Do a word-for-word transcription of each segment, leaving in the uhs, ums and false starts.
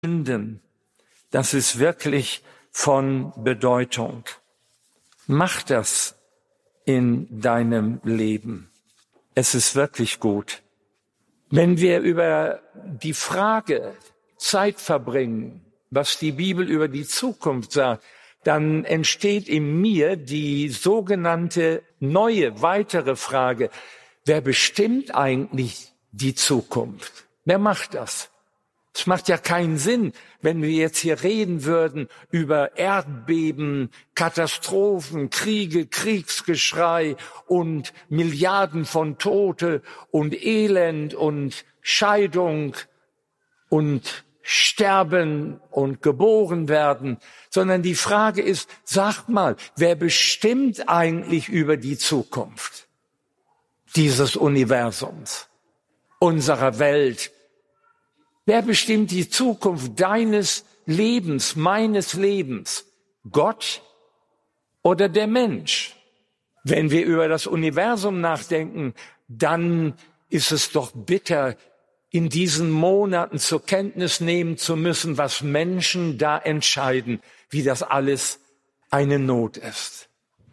finden, das ist wirklich von Bedeutung. Mach das in deinem Leben. Es ist wirklich gut. Wenn wir über die Frage Zeit verbringen, was die Bibel über die Zukunft sagt, dann entsteht in mir die sogenannte neue, weitere Frage: Wer bestimmt eigentlich die Zukunft? Wer macht das? Es macht ja keinen Sinn, wenn wir jetzt hier reden würden über Erdbeben, Katastrophen, Kriege, Kriegsgeschrei und Milliarden von Tote und Elend und Scheidung und Sterben und geboren werden, sondern die Frage ist, sag mal, wer bestimmt eigentlich über die Zukunft dieses Universums, unserer Welt? Wer bestimmt die Zukunft deines Lebens, meines Lebens? Gott oder der Mensch? Wenn wir über das Universum nachdenken, dann ist es doch bitter, in diesen Monaten zur Kenntnis nehmen zu müssen, was Menschen da entscheiden, wie das alles eine Not ist.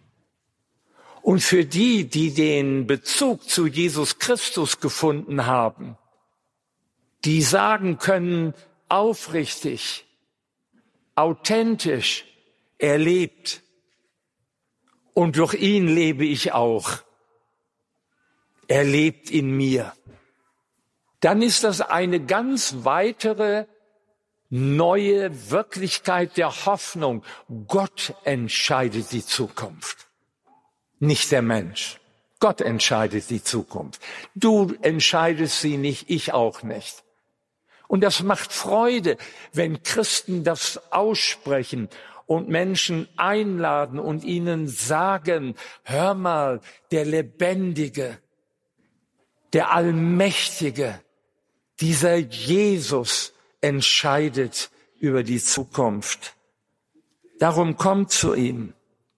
Und für die, die den Bezug zu Jesus Christus gefunden haben, die sagen können, aufrichtig, authentisch, er lebt und durch ihn lebe ich auch. Er lebt in mir. Dann ist das eine ganz weitere, neue Wirklichkeit der Hoffnung. Gott entscheidet die Zukunft, nicht der Mensch. Gott entscheidet die Zukunft. Du entscheidest sie nicht, ich auch nicht. Und das macht Freude, wenn Christen das aussprechen und Menschen einladen und ihnen sagen, hör mal, der Lebendige, der Allmächtige, dieser Jesus entscheidet über die Zukunft. Darum kommt zu ihm.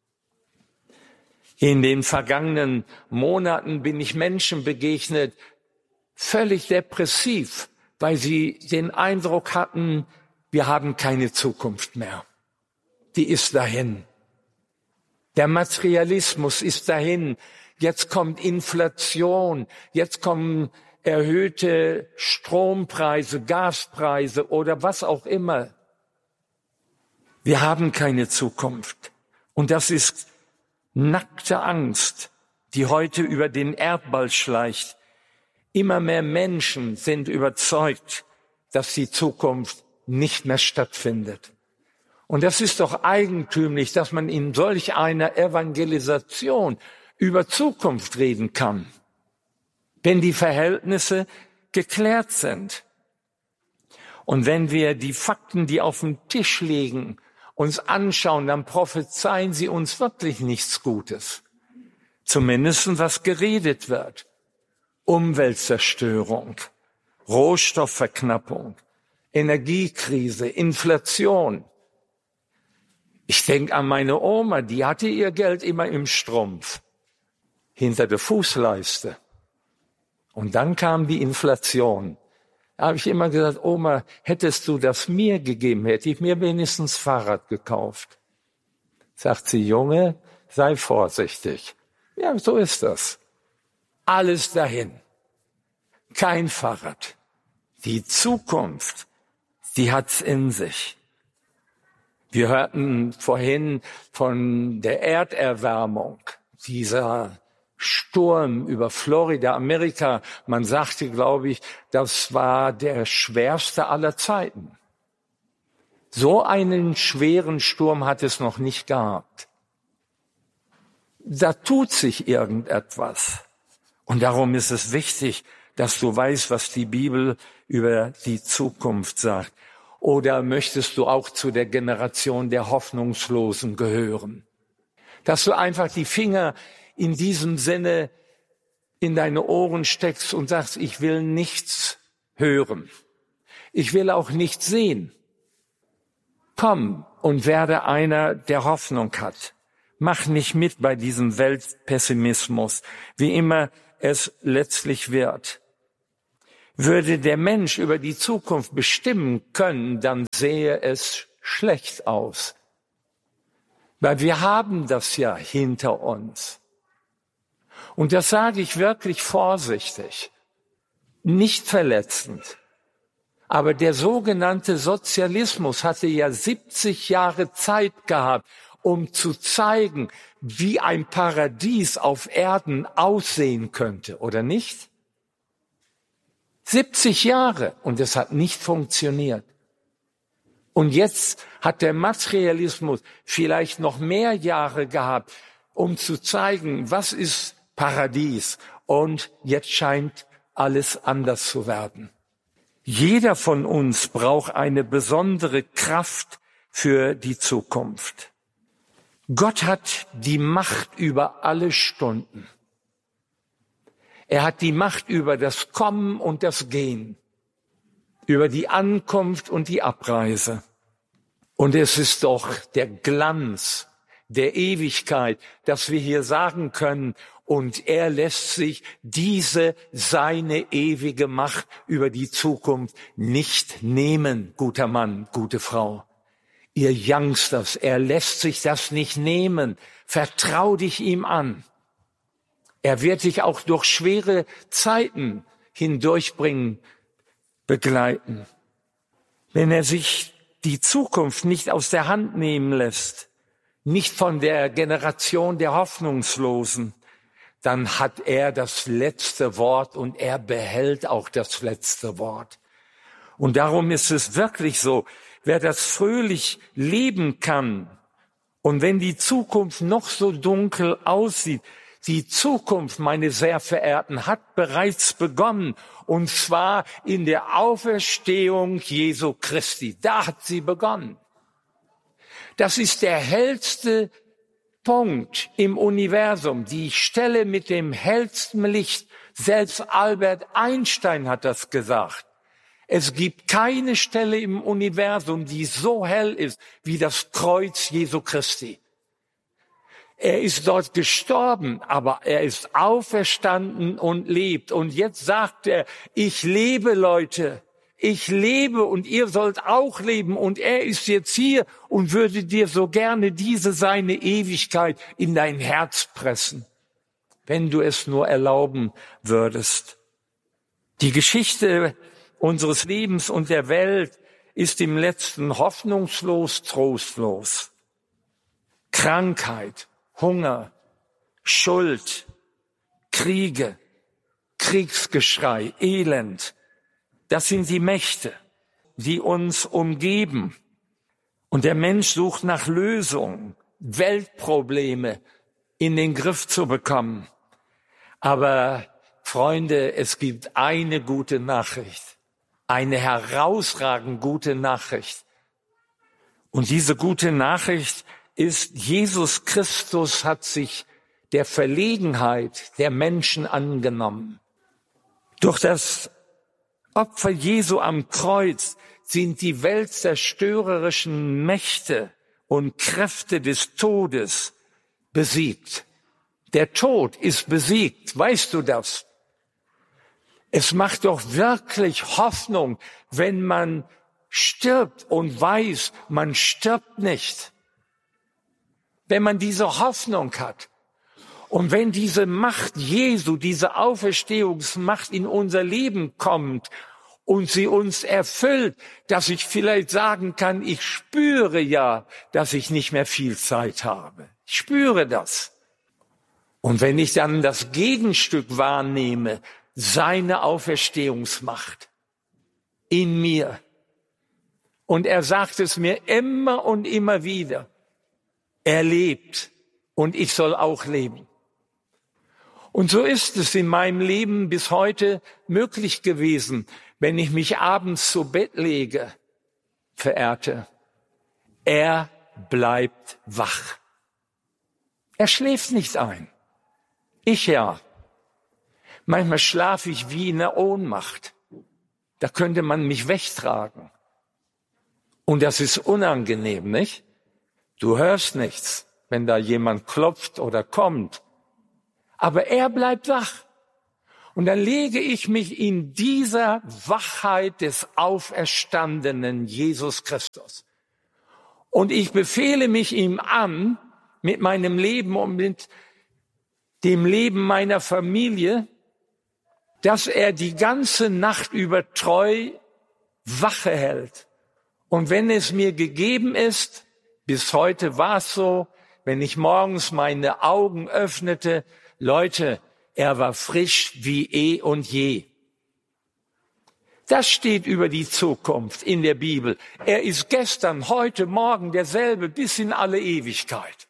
In den vergangenen Monaten bin ich Menschen begegnet, völlig depressiv, weil sie den Eindruck hatten, wir haben keine Zukunft mehr. Die ist dahin. Der Materialismus ist dahin. Jetzt kommt Inflation, jetzt kommen erhöhte Strompreise, Gaspreise oder was auch immer. Wir haben keine Zukunft. Und das ist nackte Angst, die heute über den Erdball schleicht. Immer mehr Menschen sind überzeugt, dass die Zukunft nicht mehr stattfindet. Und das ist doch eigentümlich, dass man in solch einer Evangelisation über Zukunft reden kann, wenn die Verhältnisse geklärt sind. Und wenn wir die Fakten, die auf dem Tisch liegen, uns anschauen, dann prophezeien sie uns wirklich nichts Gutes. Zumindest was geredet wird. Umweltzerstörung, Rohstoffverknappung, Energiekrise, Inflation. Ich denke an meine Oma, die hatte ihr Geld immer im Strumpf, hinter der Fußleiste. Und dann kam die Inflation. Da habe ich immer gesagt, Oma, hättest du das mir gegeben, hätte ich mir wenigstens Fahrrad gekauft. Sagt sie, Junge, sei vorsichtig. Ja, so ist das. Alles dahin. Kein Fahrrad. Die Zukunft, die hat's in sich. Wir hörten vorhin von der Erderwärmung, dieser Sturm über Florida, Amerika. Man sagte, glaube ich, das war der schwerste aller Zeiten. So einen schweren Sturm hat es noch nicht gehabt. Da tut sich irgendetwas. Und darum ist es wichtig, dass du weißt, was die Bibel über die Zukunft sagt. Oder möchtest du auch zu der Generation der Hoffnungslosen gehören? Dass du einfach die Finger in diesem Sinne in deine Ohren steckst und sagst, ich will nichts hören. Ich will auch nichts sehen. Komm und werde einer, der Hoffnung hat. Mach nicht mit bei diesem Weltpessimismus, wie immer es letztlich wird. Würde der Mensch über die Zukunft bestimmen können, dann sähe es schlecht aus. Weil wir haben das ja hinter uns. Und das sage ich wirklich vorsichtig, nicht verletzend. Aber der sogenannte Sozialismus hatte ja siebzig Jahre Zeit gehabt, um zu zeigen, wie ein Paradies auf Erden aussehen könnte, oder nicht? siebzig Jahre, und es hat nicht funktioniert. Und jetzt hat der Materialismus vielleicht noch mehr Jahre gehabt, um zu zeigen, was ist Paradies. Und jetzt scheint alles anders zu werden. Jeder von uns braucht eine besondere Kraft für die Zukunft. Gott hat die Macht über alle Stunden. Er hat die Macht über das Kommen und das Gehen, über die Ankunft und die Abreise. Und es ist doch der Glanz der Ewigkeit, dass wir hier sagen können, und er lässt sich diese, seine ewige Macht über die Zukunft nicht nehmen, guter Mann, gute Frau. Ihr Youngsters, er lässt sich das nicht nehmen. Vertrau dich ihm an. Er wird dich auch durch schwere Zeiten hindurchbringen, begleiten. Wenn er sich die Zukunft nicht aus der Hand nehmen lässt, nicht von der Generation der Hoffnungslosen, dann hat er das letzte Wort und er behält auch das letzte Wort. Und darum ist es wirklich so, wer das fröhlich leben kann und wenn die Zukunft noch so dunkel aussieht, die Zukunft, meine sehr Verehrten, hat bereits begonnen, und zwar in der Auferstehung Jesu Christi. Da hat sie begonnen. Das ist der hellste Punkt im Universum, die Stelle mit dem hellsten Licht. Selbst Albert Einstein hat das gesagt. Es gibt keine Stelle im Universum, die so hell ist wie das Kreuz Jesu Christi. Er ist dort gestorben, aber er ist auferstanden und lebt. Und jetzt sagt er, ich lebe, Leute, ich lebe und ihr sollt auch leben. Und er ist jetzt hier und würde dir so gerne diese seine Ewigkeit in dein Herz pressen, wenn du es nur erlauben würdest. Die Geschichte unseres Lebens und der Welt ist im Letzten hoffnungslos, trostlos. Krankheit, Hunger, Schuld, Kriege, Kriegsgeschrei, Elend, das sind die Mächte, die uns umgeben. Und der Mensch sucht nach Lösungen, Weltprobleme in den Griff zu bekommen. Aber Freunde, es gibt eine gute Nachricht, eine herausragend gute Nachricht. Und diese gute Nachricht ist, Jesus Christus hat sich der Verlegenheit der Menschen angenommen. Durch das Opfer Jesu am Kreuz sind die weltzerstörerischen Mächte und Kräfte des Todes besiegt. Der Tod ist besiegt, weißt du das? Es macht doch wirklich Hoffnung, wenn man stirbt und weiß, man stirbt nicht. Wenn man diese Hoffnung hat und wenn diese Macht Jesu, diese Auferstehungsmacht in unser Leben kommt und sie uns erfüllt, dass ich vielleicht sagen kann, ich spüre ja, dass ich nicht mehr viel Zeit habe. Ich spüre das. Und wenn ich dann das Gegenstück wahrnehme, seine Auferstehungsmacht in mir, und er sagt es mir immer und immer wieder, er lebt und ich soll auch leben. Und so ist es in meinem Leben bis heute möglich gewesen, wenn ich mich abends zu Bett lege, Verehrte. Er bleibt wach. Er schläft nicht ein. Ich ja. Manchmal schlafe ich wie in der Ohnmacht. Da könnte man mich wegtragen. Und das ist unangenehm, nicht? Du hörst nichts, wenn da jemand klopft oder kommt. Aber er bleibt wach. Und dann lege ich mich in dieser Wachheit des auferstandenen Jesus Christus. Und ich befehle mich ihm an mit meinem Leben und mit dem Leben meiner Familie, dass er die ganze Nacht über treu Wache hält. Und wenn es mir gegeben ist, bis heute war es so, wenn ich morgens meine Augen öffnete, Leute, er war frisch wie eh und je. Das steht über die Zukunft in der Bibel. Er ist gestern, heute, morgen derselbe bis in alle Ewigkeit.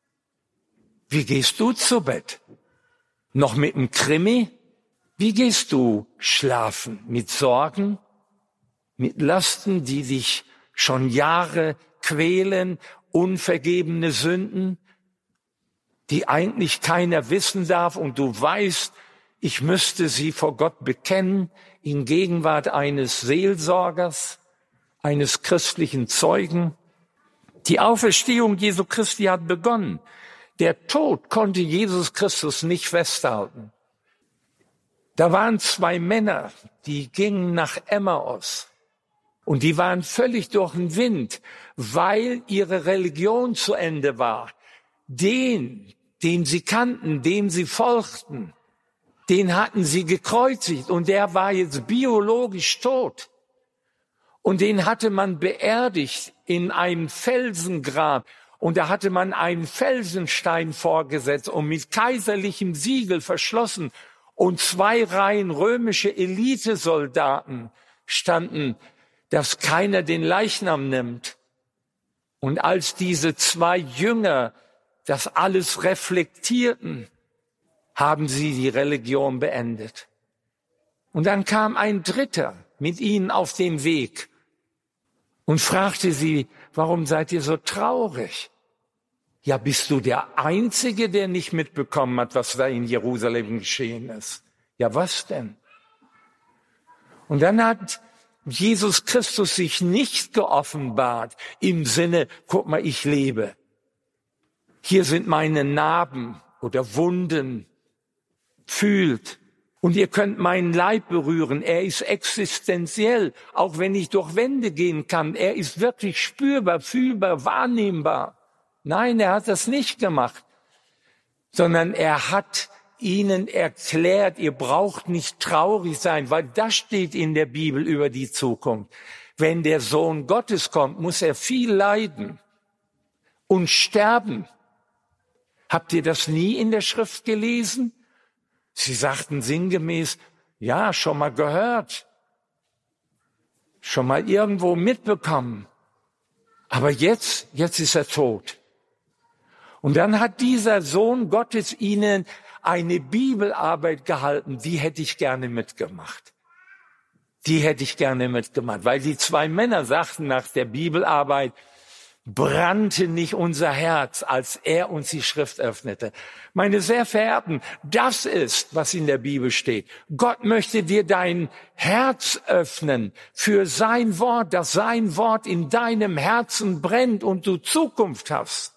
Wie gehst du zu Bett? Noch mit einem Krimi? Wie gehst du schlafen? Mit Sorgen? Mit Lasten, die dich schon Jahre quälen? Unvergebene Sünden, die eigentlich keiner wissen darf und du weißt, ich müsste sie vor Gott bekennen, in Gegenwart eines Seelsorgers, eines christlichen Zeugen. Die Auferstehung Jesu Christi hat begonnen. Der Tod konnte Jesus Christus nicht festhalten. Da waren zwei Männer, die gingen nach Emmaus. Und die waren völlig durch den Wind, weil ihre Religion zu Ende war. Den, den sie kannten, dem sie folgten, den hatten sie gekreuzigt und der war jetzt biologisch tot. Und den hatte man beerdigt in einem Felsengrab. Und da hatte man einen Felsenstein vorgesetzt und mit kaiserlichem Siegel verschlossen. Und zwei Reihen römische Elitesoldaten standen, dass keiner den Leichnam nimmt. Und als diese zwei Jünger das alles reflektierten, haben sie die Religion beendet. Und dann kam ein Dritter mit ihnen auf den Weg und fragte sie, warum seid ihr so traurig? Ja, bist du der Einzige, der nicht mitbekommen hat, was da in Jerusalem geschehen ist? Ja, was denn? Und dann hat Jesus Christus sich nicht geoffenbart im Sinne, guck mal, ich lebe. Hier sind meine Narben oder Wunden. Fühlt. Und ihr könnt meinen Leib berühren. Er ist existenziell, auch wenn ich durch Wände gehen kann. Er ist wirklich spürbar, fühlbar, wahrnehmbar. Nein, er hat das nicht gemacht, sondern er hat ihnen erklärt, ihr braucht nicht traurig sein, weil das steht in der Bibel über die Zukunft. Wenn der Sohn Gottes kommt, muss er viel leiden und sterben. Habt ihr das nie in der Schrift gelesen? Sie sagten sinngemäß, ja, schon mal gehört, schon mal irgendwo mitbekommen. Aber jetzt, jetzt ist er tot. Und dann hat dieser Sohn Gottes ihnen eine Bibelarbeit gehalten, die hätte ich gerne mitgemacht. Die hätte ich gerne mitgemacht, weil die zwei Männer sagten nach der Bibelarbeit, brannte nicht unser Herz, als er uns die Schrift öffnete. Meine sehr Verehrten, das ist, was in der Bibel steht. Gott möchte dir dein Herz öffnen für sein Wort, dass sein Wort in deinem Herzen brennt und du Zukunft hast.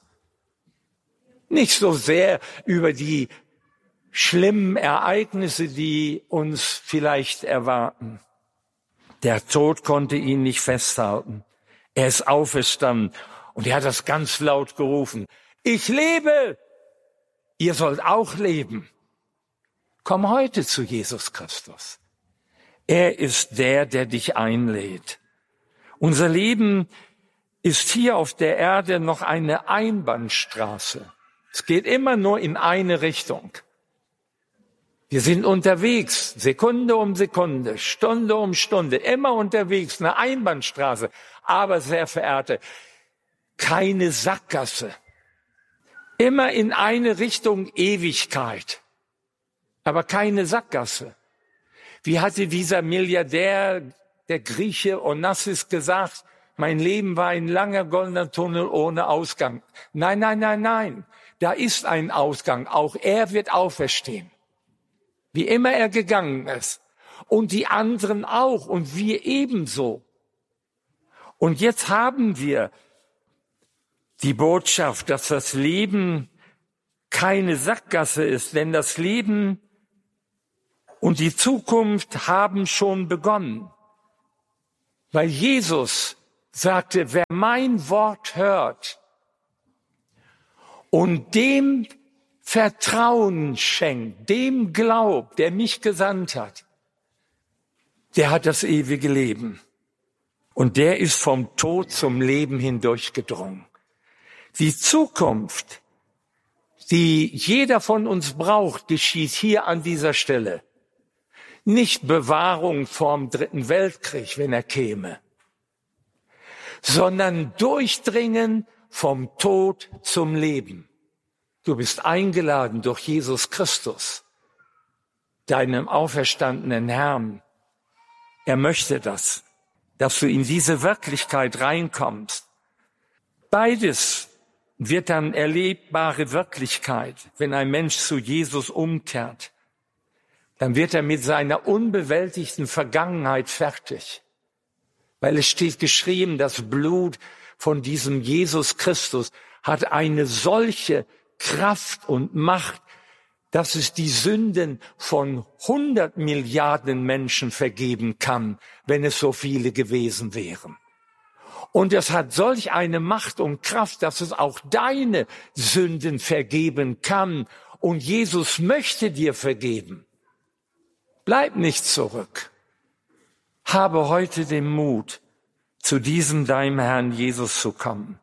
Nicht so sehr über die schlimmen Ereignisse, die uns vielleicht erwarten. Der Tod konnte ihn nicht festhalten. Er ist auferstanden. Und er hat das ganz laut gerufen. Ich lebe! Ihr sollt auch leben. Komm heute zu Jesus Christus. Er ist der, der dich einlädt. Unser Leben ist hier auf der Erde noch eine Einbahnstraße. Es geht immer nur in eine Richtung. Wir sind unterwegs, Sekunde um Sekunde, Stunde um Stunde, immer unterwegs, eine Einbahnstraße. Aber, sehr Verehrte, keine Sackgasse. Immer in eine Richtung Ewigkeit. Aber keine Sackgasse. Wie hatte dieser Milliardär, der Grieche Onassis gesagt, mein Leben war ein langer goldener Tunnel ohne Ausgang. Nein, nein, nein, nein. Da ist ein Ausgang. Auch er wird auferstehen. Wie immer er gegangen ist. Und die anderen auch. Und wir ebenso. Und jetzt haben wir die Botschaft, dass das Leben keine Sackgasse ist, denn das Leben und die Zukunft haben schon begonnen. Weil Jesus sagte, wer mein Wort hört und dem Vertrauen schenkt, dem glaubt, der mich gesandt hat, der hat das ewige Leben. Und der ist vom Tod zum Leben hindurchgedrungen. Die Zukunft, die jeder von uns braucht, geschieht hier an dieser Stelle. Nicht Bewahrung vorm Dritten Weltkrieg, wenn er käme, sondern Durchdringen vom Tod zum Leben. Du bist eingeladen durch Jesus Christus, deinem auferstandenen Herrn. Er möchte das, dass du in diese Wirklichkeit reinkommst. Beides wird dann erlebbare Wirklichkeit, wenn ein Mensch zu Jesus umkehrt. Dann wird er mit seiner unbewältigten Vergangenheit fertig. Weil es steht geschrieben, das Blut von diesem Jesus Christus hat eine solche Kraft und Macht, dass es die Sünden von hundert Milliarden Menschen vergeben kann, wenn es so viele gewesen wären. Und es hat solch eine Macht und Kraft, dass es auch deine Sünden vergeben kann. Und Jesus möchte dir vergeben. Bleib nicht zurück. Habe heute den Mut, zu diesem deinem Herrn Jesus zu kommen.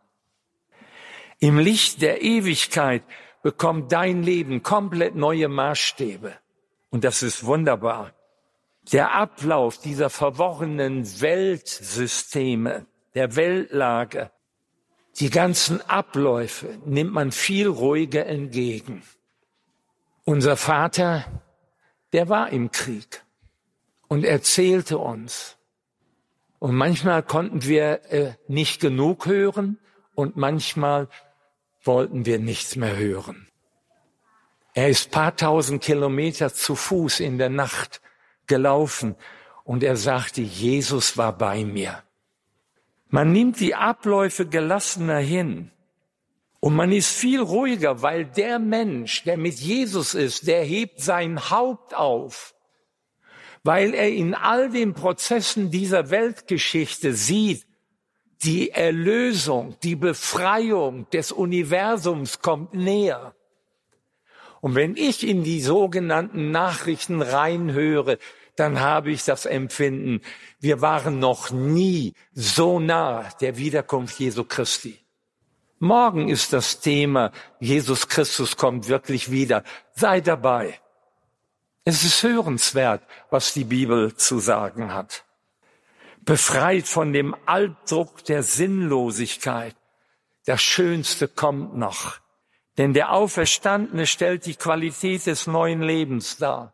Im Licht der Ewigkeit bekommt dein Leben komplett neue Maßstäbe. Und das ist wunderbar. Der Ablauf dieser verworrenen Weltsysteme, der Weltlage, die ganzen Abläufe nimmt man viel ruhiger entgegen. Unser Vater, der war im Krieg und erzählte uns. Und manchmal konnten wir äh, nicht genug hören und manchmal wollten wir nichts mehr hören. Er ist paar tausend Kilometer zu Fuß in der Nacht gelaufen und er sagte, Jesus war bei mir. Man nimmt die Abläufe gelassener hin und man ist viel ruhiger, weil der Mensch, der mit Jesus ist, der hebt sein Haupt auf, weil er in all den Prozessen dieser Weltgeschichte sieht, die Erlösung, die Befreiung des Universums kommt näher. Und wenn ich in die sogenannten Nachrichten reinhöre, dann habe ich das Empfinden, wir waren noch nie so nah der Wiederkunft Jesu Christi. Morgen ist das Thema, Jesus Christus kommt wirklich wieder. Sei dabei. Es ist hörenswert, was die Bibel zu sagen hat. Befreit von dem Albdruck der Sinnlosigkeit. Das Schönste kommt noch. Denn der Auferstandene stellt die Qualität des neuen Lebens dar.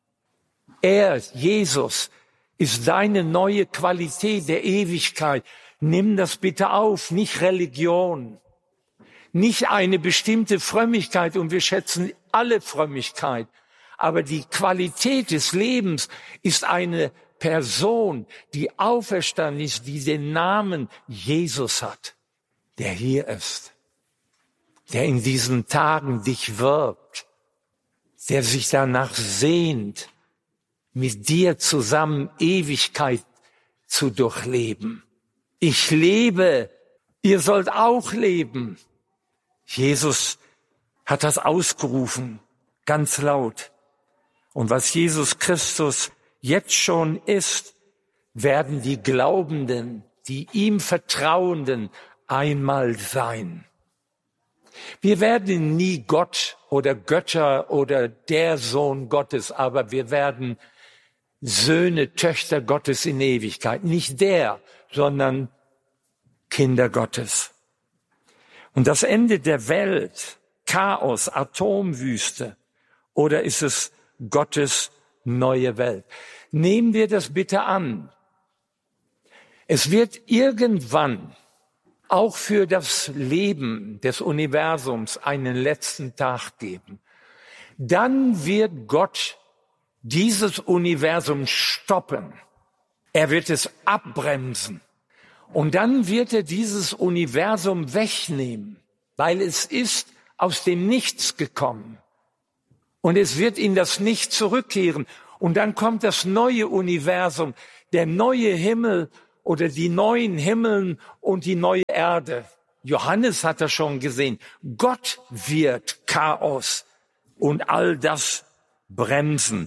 Er, Jesus, ist deine neue Qualität der Ewigkeit. Nimm das bitte auf, nicht Religion, nicht eine bestimmte Frömmigkeit, und wir schätzen alle Frömmigkeit. Aber die Qualität des Lebens ist eine Person, die auferstanden ist, die den Namen Jesus hat, der hier ist, der in diesen Tagen dich wirbt, der sich danach sehnt, mit dir zusammen Ewigkeit zu durchleben. Ich lebe, ihr sollt auch leben. Jesus hat das ausgerufen, ganz laut. Und was Jesus Christus jetzt schon ist, werden die Glaubenden, die ihm Vertrauenden einmal sein. Wir werden nie Gott oder Götter oder der Sohn Gottes, aber wir werden Söhne, Töchter Gottes in Ewigkeit. Nicht der, sondern Kinder Gottes. Und das Ende der Welt, Chaos, Atomwüste, oder ist es Gottes neue Welt? Nehmen wir das bitte an. Es wird irgendwann auch für das Leben des Universums einen letzten Tag geben. Dann wird Gott dieses Universum stoppen. Er wird es abbremsen. Und dann wird er dieses Universum wegnehmen, weil es ist aus dem Nichts gekommen. Und es wird in das Nichts zurückkehren. Und dann kommt das neue Universum, der neue Himmel oder die neuen Himmeln und die neue Erde. Johannes hat das schon gesehen. Gott wird Chaos und all das bremsen.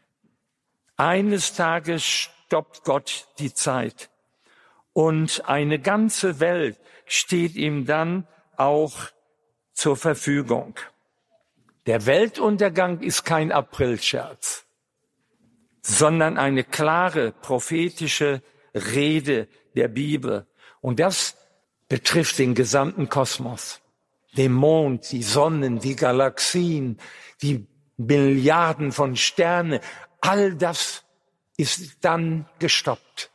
Eines Tages stoppt Gott die Zeit und eine ganze Welt steht ihm dann auch zur Verfügung. Der Weltuntergang ist kein Aprilscherz, sondern eine klare prophetische Rede der Bibel. Und das betrifft den gesamten Kosmos. Den Mond, die Sonnen, die Galaxien, die Milliarden von Sternen. All das ist dann gestoppt.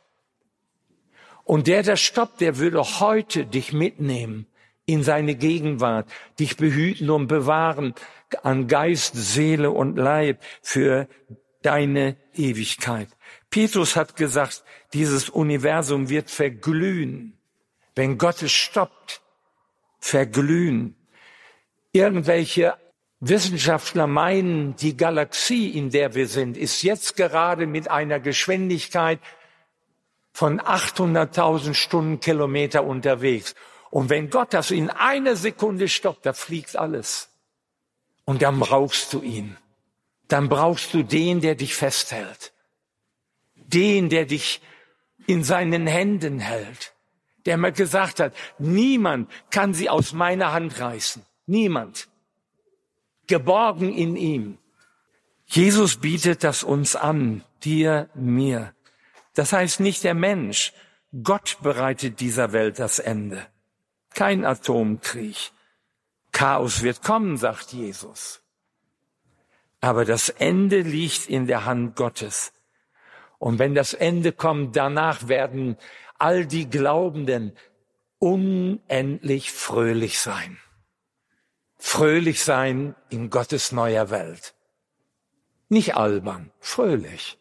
Und der, der stoppt, der würde heute dich mitnehmen in seine Gegenwart, dich behüten und bewahren an Geist, Seele und Leib für deine Ewigkeit. Petrus hat gesagt, dieses Universum wird verglühen. Wenn Gott es stoppt, verglühen. Irgendwelche Wissenschaftler meinen, die Galaxie, in der wir sind, ist jetzt gerade mit einer Geschwindigkeit von achthunderttausend Stundenkilometer unterwegs. Und wenn Gott das in einer Sekunde stoppt, da fliegt alles. Und dann brauchst du ihn. Dann brauchst du den, der dich festhält. Den, der dich in seinen Händen hält. Der mir gesagt hat, niemand kann sie aus meiner Hand reißen. Niemand. Geborgen in ihm. Jesus bietet das uns an, dir, mir. Das heißt nicht der Mensch. Gott bereitet dieser Welt das Ende. Kein Atomkrieg. Chaos wird kommen, sagt Jesus. Aber das Ende liegt in der Hand Gottes. Und wenn das Ende kommt, danach werden all die Glaubenden unendlich fröhlich sein. Fröhlich sein in Gottes neuer Welt. Nicht albern, fröhlich.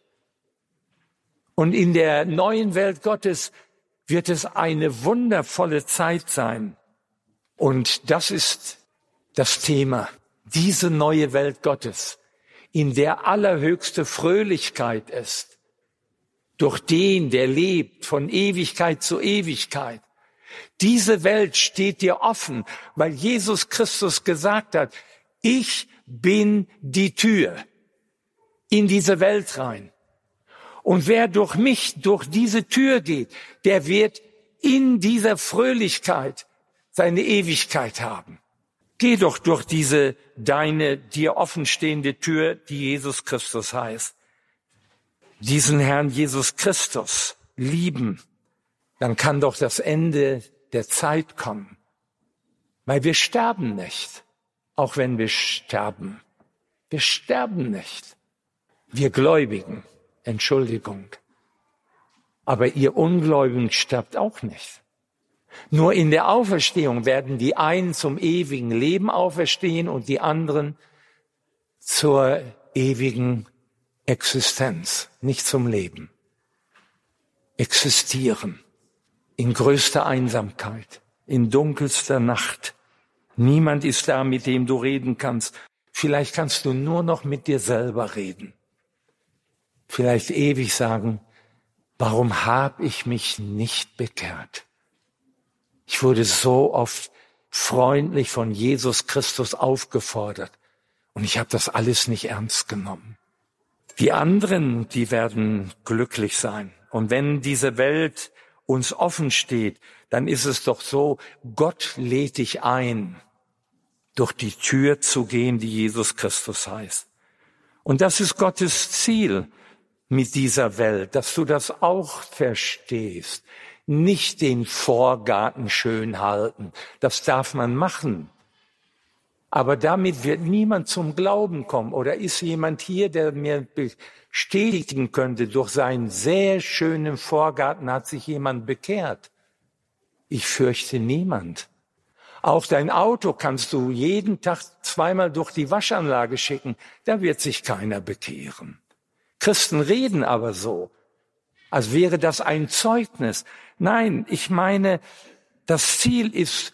Und in der neuen Welt Gottes wird es eine wundervolle Zeit sein. Und das ist das Thema, diese neue Welt Gottes, in der allerhöchste Fröhlichkeit ist. Durch den, der lebt von Ewigkeit zu Ewigkeit. Diese Welt steht dir offen, weil Jesus Christus gesagt hat, ich bin die Tür in diese Welt rein. Und wer durch mich, durch diese Tür geht, der wird in dieser Fröhlichkeit seine Ewigkeit haben. Geh doch durch diese deine dir offenstehende Tür, die Jesus Christus heißt. Diesen Herrn Jesus Christus lieben, dann kann doch das Ende der Zeit kommen. Weil wir sterben nicht, auch wenn wir sterben. Wir sterben nicht. Wir Gläubigen, Entschuldigung. Aber ihr Ungläubigen sterbt auch nicht. Nur in der Auferstehung werden die einen zum ewigen Leben auferstehen und die anderen zur ewigen Existenz, nicht zum Leben. Existieren in größter Einsamkeit, in dunkelster Nacht. Niemand ist da, mit dem du reden kannst. Vielleicht kannst du nur noch mit dir selber reden. Vielleicht ewig sagen, warum habe ich mich nicht bekehrt? Ich wurde so oft freundlich von Jesus Christus aufgefordert und ich habe das alles nicht ernst genommen. Die anderen, die werden glücklich sein. Und wenn diese Welt uns offen steht, dann ist es doch so, Gott lädt dich ein, durch die Tür zu gehen, die Jesus Christus heißt. Und das ist Gottes Ziel mit dieser Welt, dass du das auch verstehst. Nicht den Vorgarten schön halten, das darf man machen. Aber damit wird niemand zum Glauben kommen. Oder ist jemand hier, der mir bestätigen könnte, durch seinen sehr schönen Vorgarten hat sich jemand bekehrt? Ich fürchte niemand. Auch dein Auto kannst du jeden Tag zweimal durch die Waschanlage schicken, da wird sich keiner bekehren. Christen reden aber so, als wäre das ein Zeugnis. Nein, ich meine, das Ziel ist,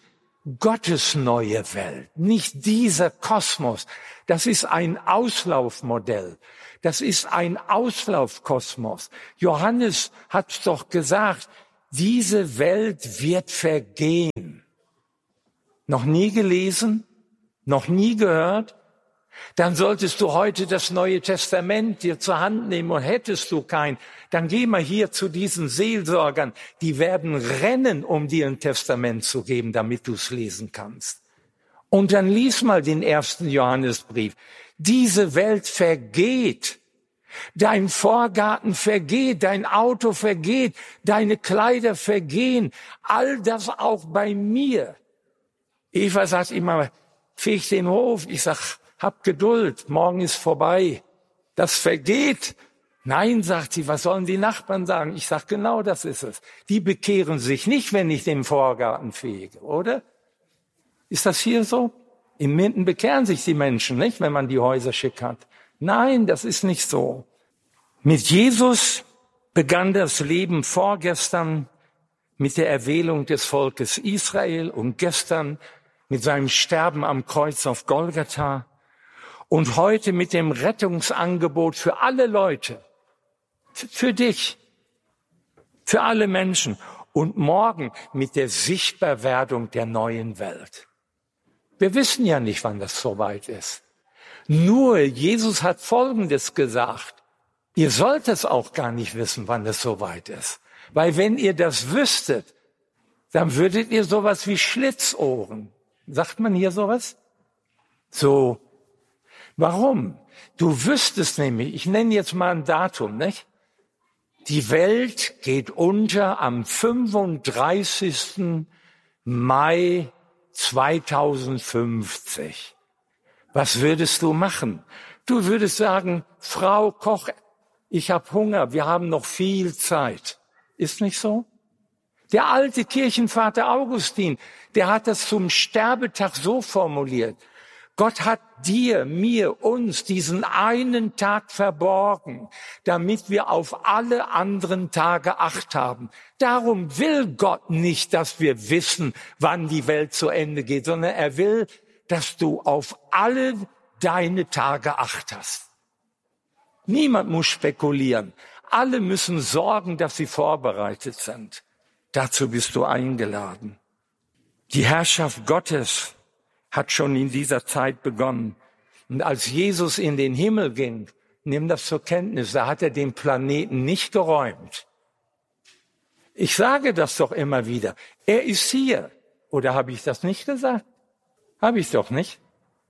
Gottes neue Welt, nicht dieser Kosmos. Das ist ein Auslaufmodell. Das ist ein Auslaufkosmos. Johannes hat's doch gesagt, diese Welt wird vergehen. Noch nie gelesen? Noch nie gehört? Dann solltest du heute das Neue Testament dir zur Hand nehmen und hättest du kein, dann geh mal hier zu diesen Seelsorgern, die werden rennen, um dir ein Testament zu geben, damit du es lesen kannst. Und dann lies mal den ersten Johannesbrief. Diese Welt vergeht. Dein Vorgarten vergeht, dein Auto vergeht, deine Kleider vergehen. All das auch bei mir. Eva sagt immer, feg den Hof. Ich sag, hab Geduld, morgen ist vorbei. Das vergeht. Nein, sagt sie, was sollen die Nachbarn sagen? Ich sag, genau das ist es. Die bekehren sich nicht, wenn ich den Vorgarten fege, oder? Ist das hier so? In Minden bekehren sich die Menschen nicht, wenn man die Häuser schick hat. Nein, das ist nicht so. Mit Jesus begann das Leben vorgestern mit der Erwählung des Volkes Israel und gestern mit seinem Sterben am Kreuz auf Golgatha und heute mit dem Rettungsangebot für alle Leute, für dich, für alle Menschen und morgen mit der Sichtbarwerdung der neuen Welt. Wir wissen ja nicht, wann das soweit ist. Nur Jesus hat Folgendes gesagt. Ihr sollt es auch gar nicht wissen, wann es soweit ist. Weil wenn ihr das wüsstet, dann würdet ihr sowas wie Schlitzohren. Sagt man hier sowas? So. Warum? Du wüsstest nämlich, ich nenne jetzt mal ein Datum, nicht? Die Welt geht unter am fünfunddreißigsten Mai zweitausendfünfzig. Was würdest du machen? Du würdest sagen, Frau Koch, ich habe Hunger, wir haben noch viel Zeit. Ist nicht so? Der alte Kirchenvater Augustin, der hat das zum Sterbetag so formuliert. Gott hat dir, mir, uns diesen einen Tag verborgen, damit wir auf alle anderen Tage Acht haben. Darum will Gott nicht, dass wir wissen, wann die Welt zu Ende geht, sondern er will, dass du auf alle deine Tage Acht hast. Niemand muss spekulieren. Alle müssen sorgen, dass sie vorbereitet sind. Dazu bist du eingeladen. Die Herrschaft Gottes hat schon in dieser Zeit begonnen. Und als Jesus in den Himmel ging, nimm das zur Kenntnis, da hat er den Planeten nicht geräumt. Ich sage das doch immer wieder. Er ist hier. Oder habe ich das nicht gesagt? Habe ich doch nicht.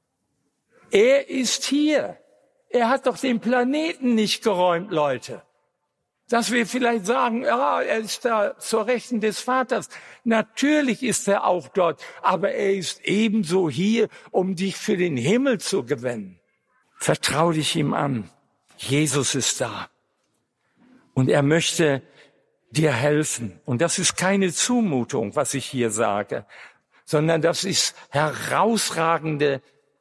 Er ist hier. Er hat doch den Planeten nicht geräumt, Leute. Dass wir vielleicht sagen, ja, er ist da zur Rechten des Vaters. Natürlich ist er auch dort, aber er ist ebenso hier, um dich für den Himmel zu gewinnen. Vertrau dich ihm an. Jesus ist da. Und er möchte dir helfen. Und das ist keine Zumutung, was ich hier sage, sondern das ist herausragende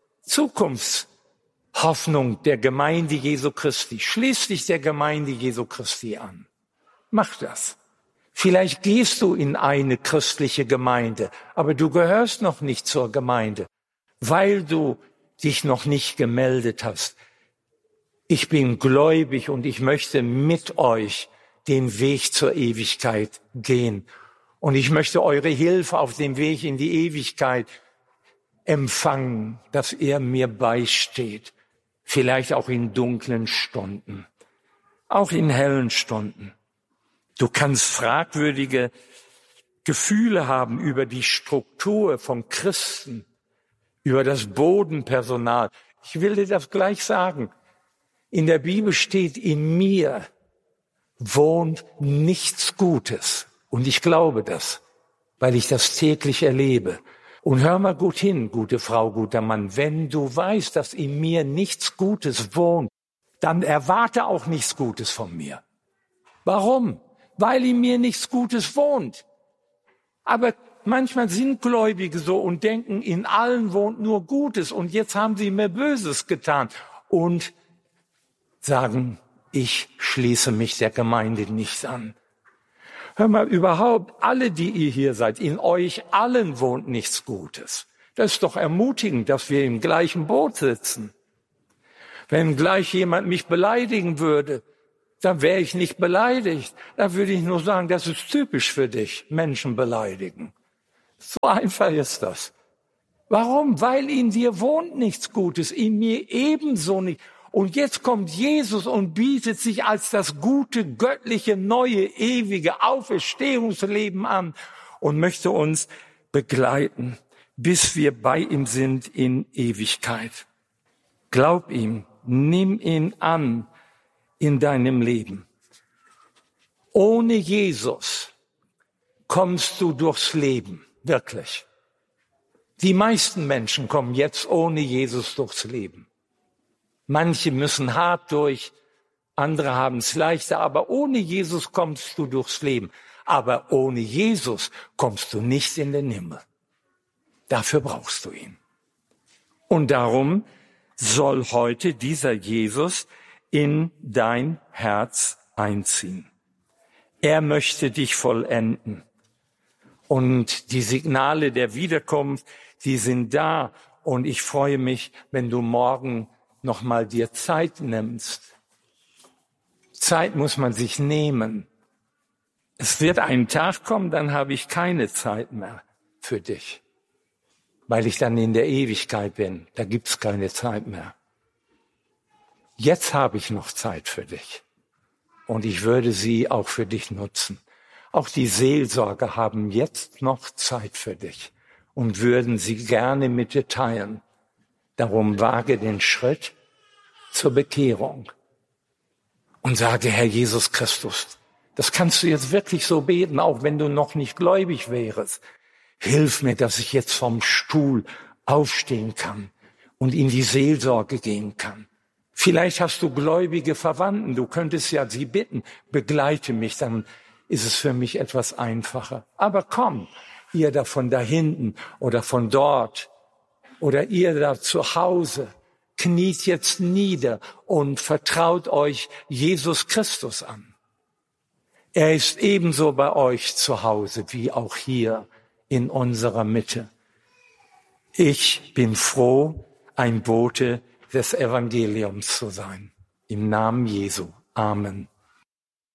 Zukunftshoffnung der Gemeinde Jesu Christi. Schließ dich der Gemeinde Jesu Christi an. Mach das. Vielleicht gehst du in eine christliche Gemeinde, aber du gehörst noch nicht zur Gemeinde, weil du dich noch nicht gemeldet hast. Ich bin gläubig und ich möchte mit euch den Weg zur Ewigkeit gehen. Und ich möchte eure Hilfe auf dem Weg in die Ewigkeit empfangen, dass er mir beisteht. Vielleicht auch in dunklen Stunden, auch in hellen Stunden. Du kannst fragwürdige Gefühle haben über die Struktur von Christen, über das Bodenpersonal. Ich will dir das gleich sagen. In der Bibel steht, in mir wohnt nichts Gutes. Und ich glaube das, weil ich das täglich erlebe. Und hör mal gut hin, gute Frau, guter Mann. Wenn du weißt, dass in mir nichts Gutes wohnt, dann erwarte auch nichts Gutes von mir. Warum? Weil in mir nichts Gutes wohnt. Aber manchmal sind Gläubige so und denken, in allen wohnt nur Gutes und jetzt haben sie mir Böses getan und sagen, ich schließe mich der Gemeinde nicht an. Hör mal, überhaupt, alle, die ihr hier seid, in euch allen wohnt nichts Gutes. Das ist doch ermutigend, dass wir im gleichen Boot sitzen. Wenn gleich jemand mich beleidigen würde, dann wäre ich nicht beleidigt. Dann würde ich nur sagen, das ist typisch für dich, Menschen beleidigen. So einfach ist das. Warum? Weil in dir wohnt nichts Gutes, in mir ebenso nicht. Und jetzt kommt Jesus und bietet sich als das gute, göttliche, neue, ewige Auferstehungsleben an und möchte uns begleiten, bis wir bei ihm sind in Ewigkeit. Glaub ihm, nimm ihn an in deinem Leben. Ohne Jesus kommst du durchs Leben, wirklich. Die meisten Menschen kommen jetzt ohne Jesus durchs Leben. Manche müssen hart durch, andere haben es leichter, aber ohne Jesus kommst du durchs Leben. Aber ohne Jesus kommst du nicht in den Himmel. Dafür brauchst du ihn. Und darum soll heute dieser Jesus in dein Herz einziehen. Er möchte dich vollenden. Und die Signale der Wiederkunft, die sind da. Und ich freue mich, wenn du morgen noch mal dir Zeit nimmst. Zeit muss man sich nehmen. Es wird ein Tag kommen, dann habe ich keine Zeit mehr für dich, weil ich dann in der Ewigkeit bin. Da gibt's keine Zeit mehr. Jetzt habe ich noch Zeit für dich und ich würde sie auch für dich nutzen. Auch die Seelsorger haben jetzt noch Zeit für dich und würden sie gerne mit dir teilen. Darum wage den Schritt zur Bekehrung und sage, Herr Jesus Christus, das kannst du jetzt wirklich so beten, auch wenn du noch nicht gläubig wärst. Hilf mir, dass ich jetzt vom Stuhl aufstehen kann und in die Seelsorge gehen kann. Vielleicht hast du gläubige Verwandten, du könntest ja sie bitten, begleite mich, dann ist es für mich etwas einfacher. Aber komm, ihr da von da hinten oder von dort oder ihr da zu Hause, kniet jetzt nieder und vertraut euch Jesus Christus an. Er ist ebenso bei euch zu Hause wie auch hier in unserer Mitte. Ich bin froh, ein Bote des Evangeliums zu sein. Im Namen Jesu. Amen.